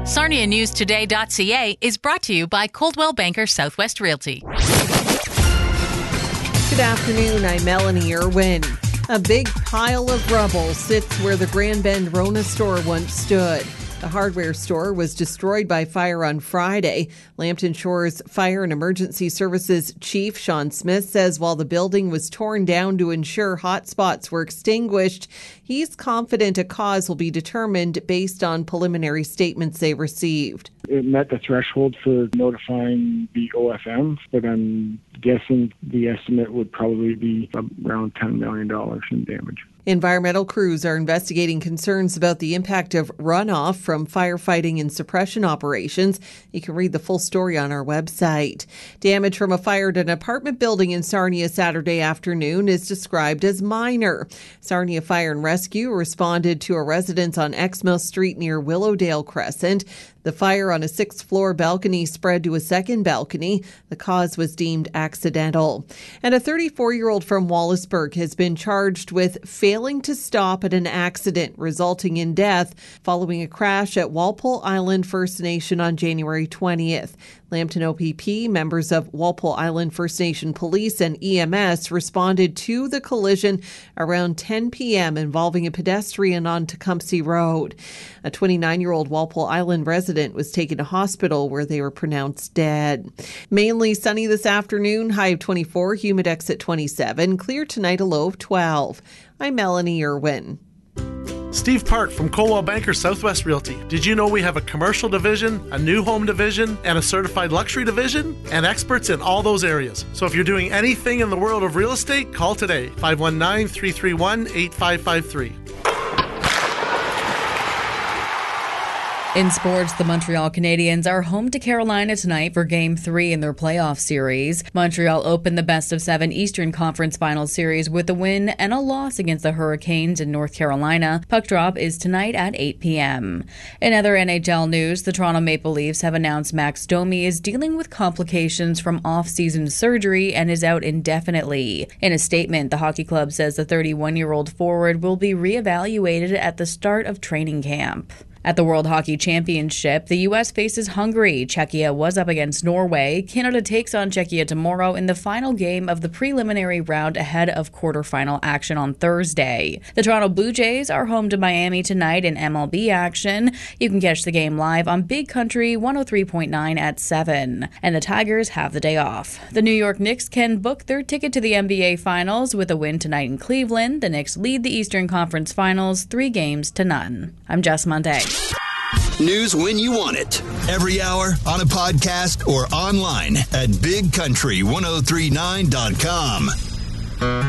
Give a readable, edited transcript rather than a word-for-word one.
SarniaNewsToday.ca is brought to you by Coldwell Banker Southwest Realty. Good afternoon, I'm Melanie Irwin. A big pile of rubble sits where the Grand Bend Rona store once stood. The hardware store was destroyed by fire on Friday. Lambton Shores Fire and Emergency Services Chief Sean Smith says while the building was torn down to ensure hotspots were extinguished, he's confident a cause will be determined based on preliminary statements they received. It met the threshold for notifying the OFM, but I'm guessing the estimate would probably be around $10 million in damage. Environmental crews are investigating concerns about the impact of runoff from firefighting and suppression operations. You can read the full story on our website. Damage from a fire at an apartment building in Sarnia Saturday afternoon is described as minor. Sarnia Fire and Rescue responded to a residence on Exmill Street near Willowdale Crescent. The fire on a sixth-floor balcony spread to a second balcony. The cause was deemed accidental. And a 34-year-old from Wallaceburg has been charged with failing to stop at an accident resulting in death following a crash at Walpole Island First Nation on January 20th. Lambton OPP, members of Walpole Island First Nation Police and EMS responded to the collision around 10 p.m. involving a pedestrian on Tecumseh Road. A 29-year-old Walpole Island resident was taken to hospital where they were pronounced dead. Mainly sunny this afternoon, high of 24, humidex at 27, clear tonight, a low of 12. I'm Melanie Irwin. Steve Park from Coldwell Banker Southwest Realty. Did you know we have a commercial division, a new home division, and a certified luxury division? And experts in all those areas. So if you're doing anything in the world of real estate, call today. 519-331-8553. In sports, the Montreal Canadiens are home to Carolina tonight for Game 3 in their playoff series. Montreal opened the best-of-7 Eastern Conference Finals series with a win and a loss against the Hurricanes in North Carolina. Puck drop is tonight at 8 p.m. In other NHL news, the Toronto Maple Leafs have announced Max Domi is dealing with complications from off-season surgery and is out indefinitely. In a statement, the hockey club says the 31-year-old forward will be reevaluated at the start of training camp. At the World Hockey Championship, the U.S. faces Hungary. Czechia was up against Norway. Canada takes on Czechia tomorrow in the final game of the preliminary round ahead of quarterfinal action on Thursday. The Toronto Blue Jays are home to Miami tonight in MLB action. You can catch the game live on Big Country 103.9 at 7. And the Tigers have the day off. The New York Knicks can book their ticket to the NBA Finals with a win tonight in Cleveland. The Knicks lead the Eastern Conference Finals 3-0. I'm Jess Monday. News when you want it. Every hour, on a podcast, or online at bigcountry1039.com.